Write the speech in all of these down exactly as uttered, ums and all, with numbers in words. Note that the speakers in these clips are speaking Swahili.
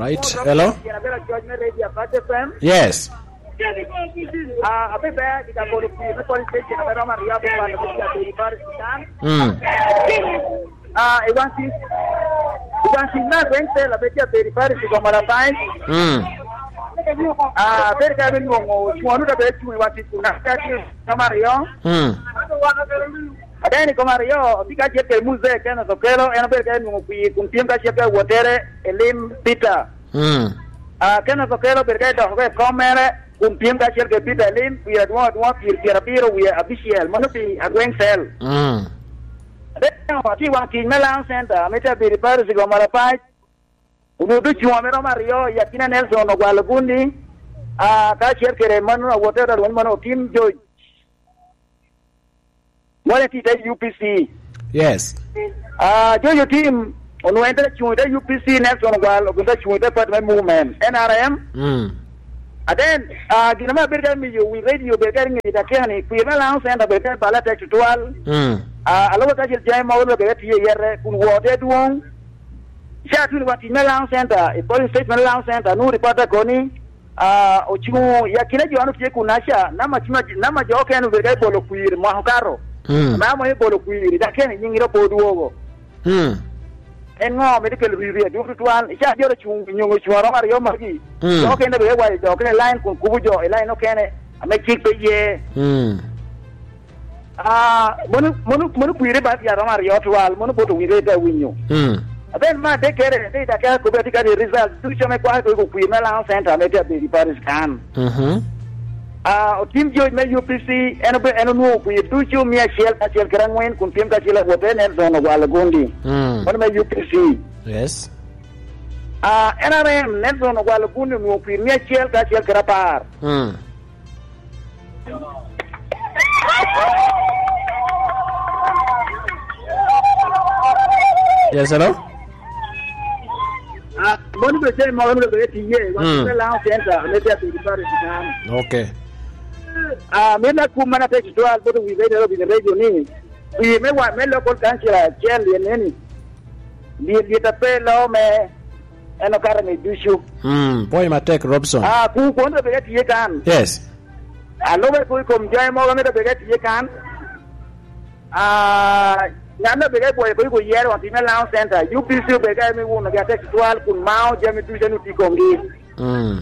right. Hello. Yes. Ah, ape ba kita boleh pergi police station apa nama Ria Bapa nak pergi bar kan? Hmm. Ah, iwan si, iwan si na rente la betia bar si kamera time. Hmm. Ah, berkali ngongo, semua nu dah betul iwan si na kaki kamera Ria. Hmm. Ada ni kamera Ria, tiga jet ke muze kan atau kalau yang berkali ngongo pergi kumpiam kasih ke water elim pita. Hmm. Ah, kan atau kalau berkali dah ke kamera kumpiam kasih ke pita elim, biar dua dua pir pir pir biar official, mana pi ageng sel. Hmm. Ada waktu waktu melang center, mereka beri pada si kamera pai. Untuk cuma mereka Mario, ya kina Nelson Ogwala Gundi, ah kasih ke remanu water dan remanu tim Joy. Mana kita U P C. Yes. Ah Joy team, onu enter cuma U P C Nelson Ogwala, kita cuma department movement N R M. Hmm. Aden, ah kita mah berkali miju, we radio berkali ni kita kaya ni, kaya melang center berkali bala tekstual. Hmm. Ah alo kasih jaya mau lo berkali tiada yer, kun water duang. Saya tu waktu melang center, police station melang center, nu reporter koni, ah ochimu, ya kina jauh anu tiada kunasya, nama cuma nama jauh kan berkali bolu kuir, mahu karo. Hmm. Nama ni bolu kuir, dah kan ni ngira bodu ogo. Hmm. Engo medical review, dua tuan, saya jauh cuma nyungu cuma orang Mario magi. Jauh kan berkali wajah, jauh kan line kun kubu jauh, line no kan, ame cik pergi. Hmm. Ah, monu monu monu kuir bat ya orang Mario tual, monu bodu kuir dah winyo. Hmm. Aben ma de kere de ta ka ko be tika de result tu chome kwa ko ko kuir melang center me de be paris kan. Mhm. Ah o team jo me U P C eno be eno no kuir tu chu mi shell ka shell karang wen kun team ka shell ko te ner zone wala gondi. Hmm. Mon me U P C. Yes. Ah N R M ner zone wala gondi no kuir mi shell ka shell karapar. Hmm. Yes, hello. Ah mon be se mo mo be ti ye wa melang center me de be paris kan. Okay. Ah me na ku mana te tual bodo wi be de bi radio ni. Wi me wa me local council chen ni ni. Di di ta pe lo me eno kar me dushu. Hmm, boy Matek Robson. Ah ku ko ndo be ti ye kan. Yes. Ah lo be ku ko mjai mo me de be ti ye kan. Ah nyanda be boy ko ko yero ti me lao center U P C be ga me wona ga te tual kun mao je me dushu ni ti kongi. Hmm.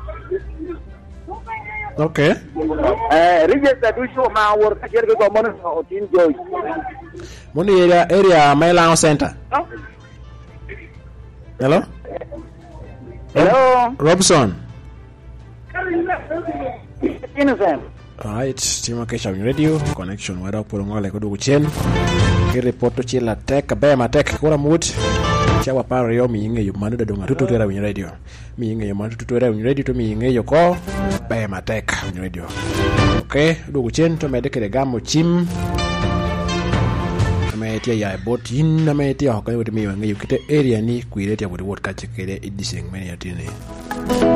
Okay. Eh register dushu ma wor ka jer ko mo no tin joy. Moni area area Mailang Center. Hello? Hello. Robson. Innocent. Alright, Tima Kesha Radio connection wada polo ngale ko dugu chen. Ki report to chila tek be ma tek ko ramut. Chawa pare yo mi nge yo manu da donga tutu tera win radio. Mi nge yo manu tutu tera win radio to mi nge yo ko be ma tek win radio. Okay, dugu chen to me de kere gamo chim. Ame tia ya bot in ame tia hokan wit mi nge yo kite area ni kuire tia wot ka chekere idiseng me ya tini.